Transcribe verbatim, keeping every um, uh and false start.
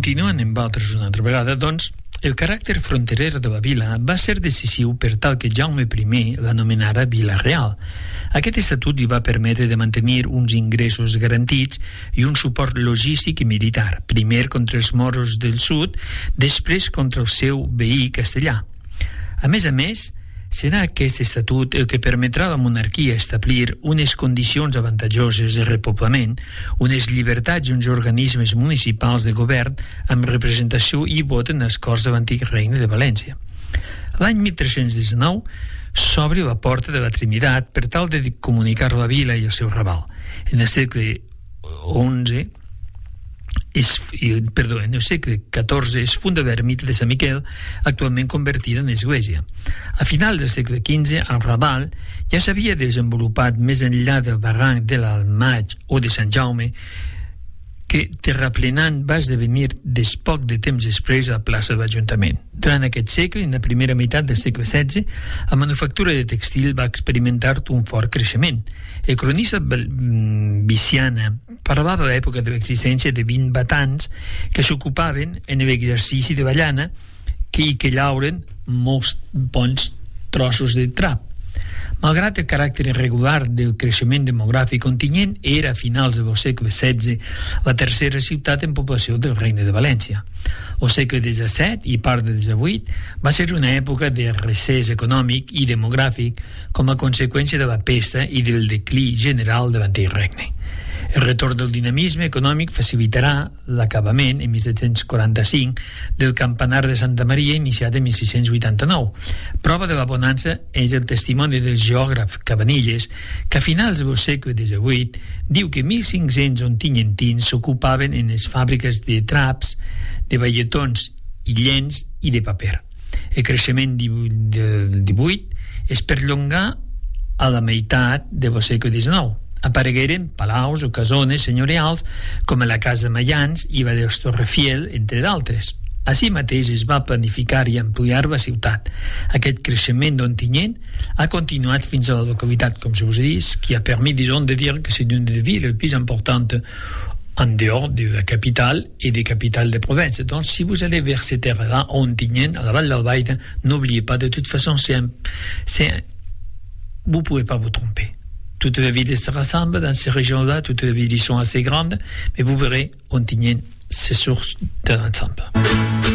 Continuant amb altres una altra vegada, doncs, el caràcter fronterer de la vila va ser decisiu per tal que Jaume I l'anomenara Vila Real. Aquest estatut li va permetre de mantenir uns ingressos garantits i un suport logístic i militar, primer contra els moros del sud, després contra el seu veí castellà. A més a més, serà aquest estatut el que permetrà a la monarquia establir unes condicions avantatjoses de repoblament, unes llibertats i uns organismes municipals de govern amb representació i vot en les Corts de l'antic Regne de València. L'any mil tres-cents dinou s'obre la Porta de la Trinitat per tal de comunicar la vila i el seu raval. En el segle onze És, perdó, en el segle catorze es funda l'ermita de Sant Miquel, actualment convertida en església. A finals del segle quinze, el Raval ja s'havia desenvolupat més enllà del barranc de l'Almaig o de Sant Jaume, que terraplenant va esdevenir des poc de temps després a la plaça de l'Ajuntament. Durant aquest segle, en la primera meitat del segle setze, la manufactura de textil va experimentar un fort creixement. El cronista Viciana parlava de l'època de l'existència de vint batans que s'ocupaven en l'exercici de la llana que, i que llauren molts bons trossos de drap. Malgrat el caràcter irregular del creixement demogràfic Ontinyent era a finals del segle setze la tercera ciutat en població del Regne de València. El segle disset i part del divuit va ser una època de recés econòmic i demogràfic com a conseqüència de la pesta i del declí general de l'antic regne. El retorn del dinamisme econòmic facilitarà l'acabament en mil set-cents quaranta-cinc del campanar de Santa Maria iniciat en mil sis-cents vuitanta-nou. Prova de la bonança és el testimoni del geògraf Cabanilles, que a finals del segle divuit diu que mil cinc-cents ontinyentins s'ocupaven en les fàbriques de traps, de balletons i llenç i de paper. El creixement del divuit es perllongà a la meitat del segle dinou. Aparegueren palaus o casones senyorials com a la Casa Mayans i la dels Torrefiel, entre d'altres. Així mateix es va planificar i ampliar la ciutat. Aquest creixement d'Ontinyent ha continuat fins à la localitat, comme je vous ai dit, qui a permis, disons, de dire que c'est une des villes les plus importantes en dehors de la capitale et des capitales de province. Donc, si vous allez vers ces terres-là, Ontinyent, à la Val d'Albaida, n'oubliez pas, de toute façon, c'est un, c'est un, vous ne pouvez pas vous tromper. Toutes les villes se rassemblent dans ces régions-là, toutes les villes sont assez grandes, mais vous verrez, Ontinyent, c'est source de l'ensemble.